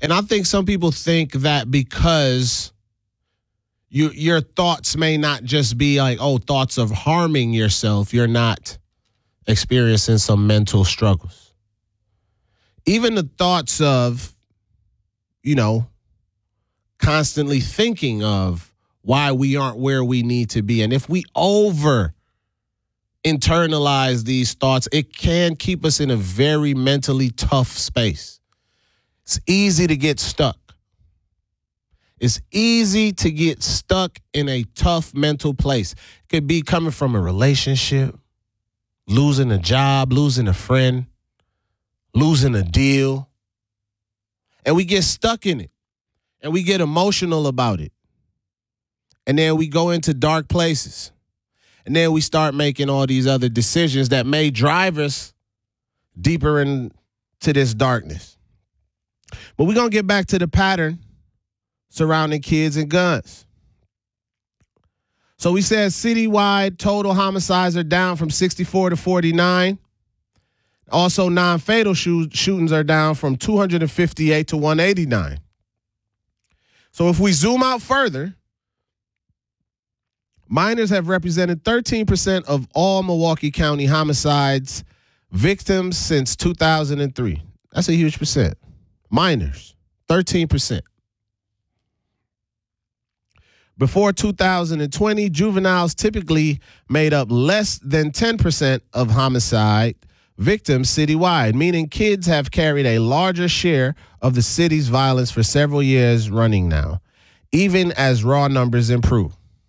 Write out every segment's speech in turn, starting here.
And I think some people think that because your thoughts may not just be like, thoughts of harming yourself, you're not experiencing some mental struggles. Even the thoughts of, constantly thinking of why we aren't where we need to be. And if we internalize these thoughts, it can keep us in a very mentally tough space. It's easy to get stuck. It's easy to get stuck in a tough mental place. It could be coming from a relationship, losing a job, losing a friend, losing a deal. And we get stuck in it. And we get emotional about it. And then we go into dark places. And then we start making all these other decisions that may drive us deeper into this darkness. But we're going to get back to the pattern surrounding kids and guns. So we said citywide total homicides are down from 64 to 49. Also, non-fatal shootings are down from 258 to 189. So if we zoom out further, minors have represented 13% of all Milwaukee County homicides victims since 2003. That's a huge percent. Minors, 13%. Before 2020, juveniles typically made up less than 10% of homicide victims citywide, meaning kids have carried a larger share of the city's violence for several years running now, even as raw numbers improve.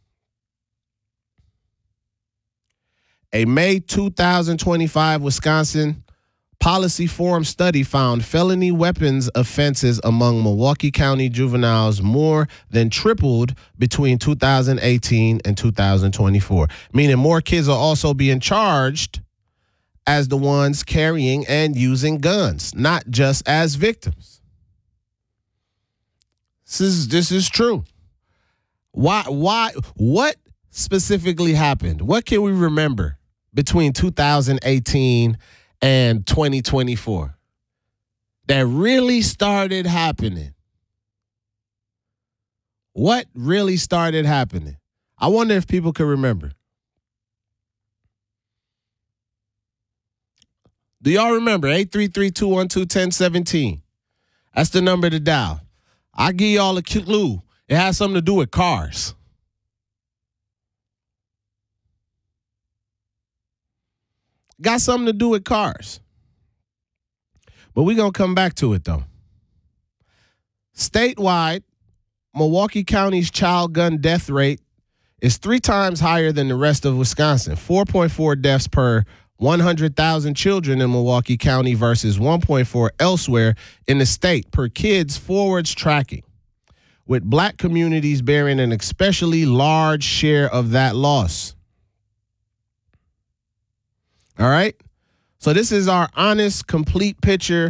A May 2025 Wisconsin Policy Forum study found felony weapons offenses among Milwaukee County juveniles more than tripled between 2018 and 2024, meaning more kids are also being charged as the ones carrying and using guns, not just as victims. This is true. Why? What specifically happened? What can we remember between 2018 and 2024 that really started happening? What really started happening? I wonder if people can remember. Do y'all remember? 833-212-1017. That's the number to dial. I give y'all a clue. It has something to do with cars. Got something to do with cars. But we're going to come back to it, though. Statewide, Milwaukee County's child gun death rate is 3 times higher than the rest of Wisconsin. 4.4 deaths per 100,000 children in Milwaukee County versus 1.4 elsewhere in the state per kids forwards tracking, with black communities bearing an especially large share of that loss. All right? So this is our honest, complete picture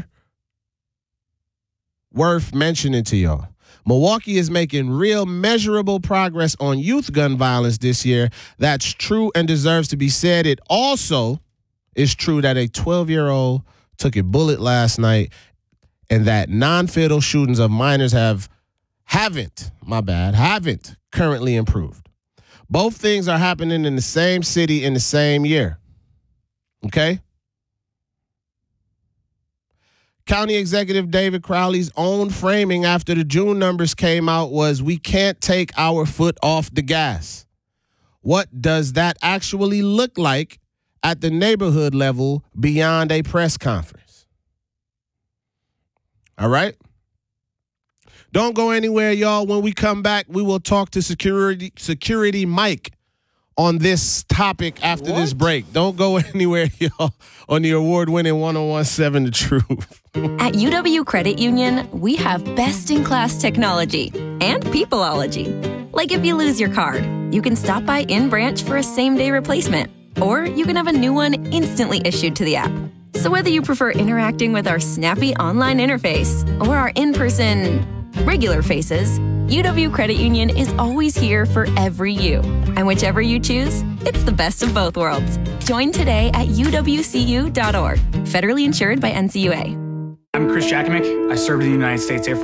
worth mentioning to y'all. Milwaukee is making real measurable progress on youth gun violence this year. That's true and deserves to be said. It also is true that a 12-year-old took a bullet last night and that non-fatal shootings of minors haven't currently improved. Both things are happening in the same city in the same year. Okay? County Executive David Crowley's own framing after the June numbers came out was, we can't take our foot off the gas. What does that actually look like at the neighborhood level beyond a press conference? All right? Don't go anywhere, y'all. When we come back, we will talk to Security Mike on this topic after this break. Don't go anywhere, y'all, on the award-winning 101.7 The Truth. At UW Credit Union, we have best-in-class technology and peopleology. Like if you lose your card, you can stop by in-branch for a same-day replacement, or you can have a new one instantly issued to the app. So whether you prefer interacting with our snappy online interface or our in-person regular faces, UW Credit Union is always here for every you. And whichever you choose, it's the best of both worlds. Join today at uwcu.org. Federally insured by NCUA. I'm Chris Jakovic. I served in the United States Air Force.